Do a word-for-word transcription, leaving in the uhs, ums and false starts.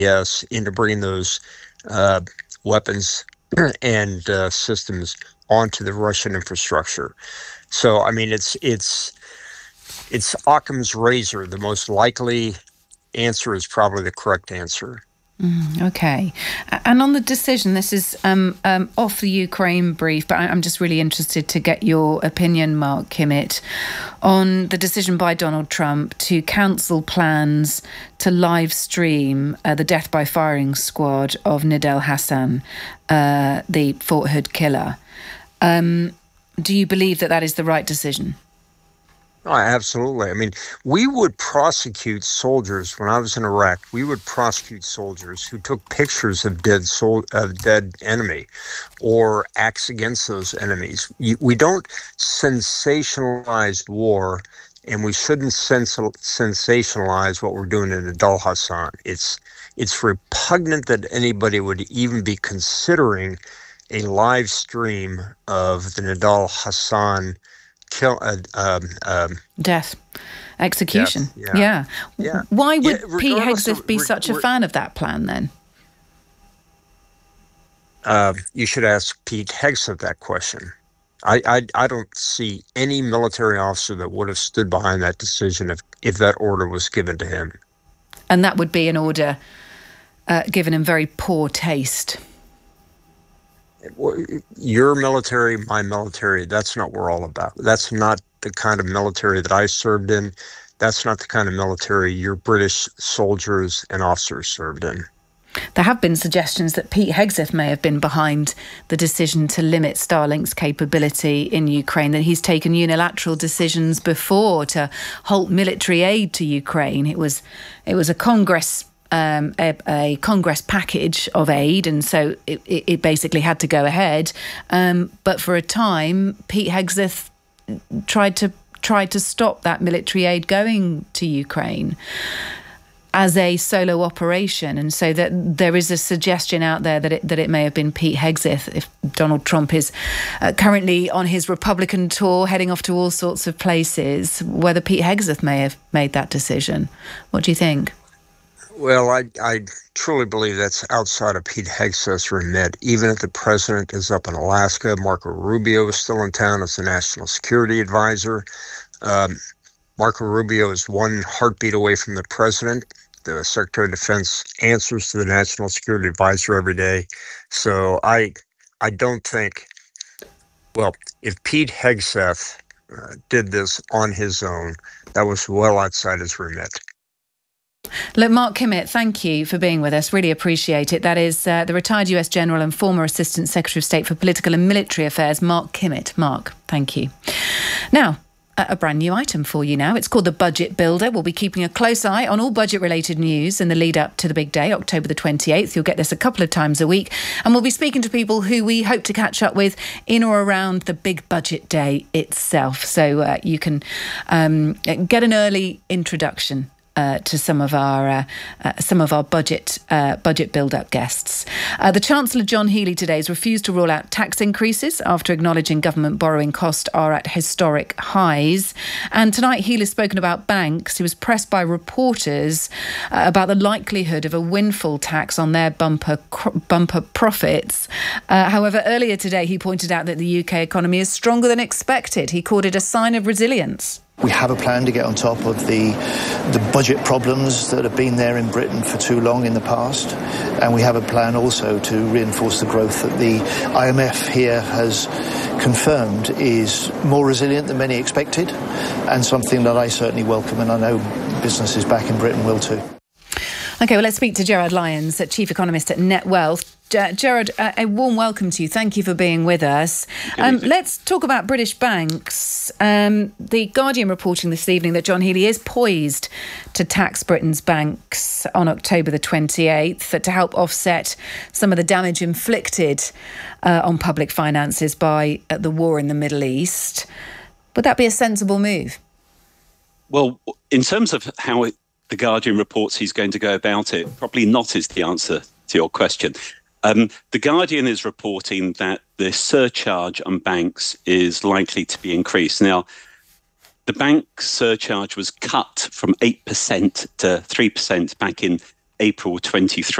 yes, into bringing those uh, weapons and uh, systems onto the Russian infrastructure. So, I mean, it's it's it's Occam's razor. The most likely answer is probably the correct answer. Mm, okay. And on the decision, this is um, um, off the Ukraine brief, but I'm just really interested to get your opinion, Mark Kimmitt, on the decision by Donald Trump to cancel plans to live stream uh, the death by firing squad of Nidal Hasan, uh, the Fort Hood killer. Um, do you believe that that is the right decision? Oh, absolutely. I mean, we would prosecute soldiers when I was in Iraq. We would prosecute soldiers who took pictures of dead sol- of dead enemy or acts against those enemies. We don't sensationalize war, and we shouldn't sens- sensationalize what we're doing in Nidal Hasan. It's it's repugnant that anybody would even be considering a live stream of the Nidal Hasan Kill, uh, um, um, death, execution. Death, yeah. yeah. yeah. Why would yeah, Pete Hegseth of, be re- such a re- fan of that plan then? Uh, you should ask Pete Hegseth that question. I, I I don't see any military officer that would have stood behind that decision if, if that order was given to him. And that would be an order uh, given in very poor taste. Your military, my military, that's not what we're all about. That's not the kind of military that I served in. That's not the kind of military your British soldiers and officers served in. There have been suggestions that Pete Hegseth may have been behind the decision to limit Starlink's capability in Ukraine, that he's taken unilateral decisions before to halt military aid to Ukraine. It was, it was a Congress Um, a, a Congress package of aid, and so it, it basically had to go ahead. Um, but for a time, Pete Hegseth tried to tried to stop that military aid going to Ukraine as a solo operation, and so that there is a suggestion out there that it that it may have been Pete Hegseth, if Donald Trump is uh, currently on his Republican tour, heading off to all sorts of places, whether Pete Hegseth may have made that decision. What do you think? Well, I, I truly believe that's outside of Pete Hegseth's remit. Even if the president is up in Alaska, Marco Rubio is still in town as the national security advisor. Um, Marco Rubio is one heartbeat away from the president. The Secretary of Defense answers to the national security advisor every day. So I, I don't think, well, if Pete Hegseth uh, did this on his own, that was well outside his remit. Look, Mark Kimmitt, thank you for being with us. Really appreciate it. That is uh, the retired U S General and former Assistant Secretary of State for Political and Military Affairs, Mark Kimmitt. Mark, thank you. Now, a brand new item for you now. It's called the Budget Builder. We'll be keeping a close eye on all budget-related news in the lead up to the big day, October the twenty-eighth. You'll get this a couple of times a week. And we'll be speaking to people who we hope to catch up with in or around the big budget day itself. So uh, you can um, get an early introduction Uh, to some of our uh, uh, some of our budget uh, budget build-up guests. Uh, the Chancellor John Healey today has refused to rule out tax increases after acknowledging government borrowing costs are at historic highs. And tonight Healey has spoken about banks. He was pressed by reporters uh, about the likelihood of a windfall tax on their bumper cr- bumper profits. Uh, however, earlier today he pointed out that the U K economy is stronger than expected. He called it a sign of resilience. We have a plan to get on top of the the budget problems that have been there in Britain for too long in the past. And we have a plan also to reinforce the growth that the I M F here has confirmed is more resilient than many expected, and something that I certainly welcome, and I know businesses back in Britain will too. OK, well, let's speak to Gerard Lyons, Chief Economist at NetWealth. Uh, Gerard, uh, a warm welcome to you. Thank you for being with us. Um, let's talk about British banks. Um, the Guardian reporting this evening that John Healey is poised to tax Britain's banks on October the twenty-eighth to help offset some of the damage inflicted uh, on public finances by uh, the war in the Middle East. Would that be a sensible move? Well, in terms of how it, the Guardian reports he's going to go about it, probably not is the answer to your question. Um, the Guardian is reporting that the surcharge on banks is likely to be increased. Now, the bank surcharge was cut from eight percent to three percent back in April twenty-three.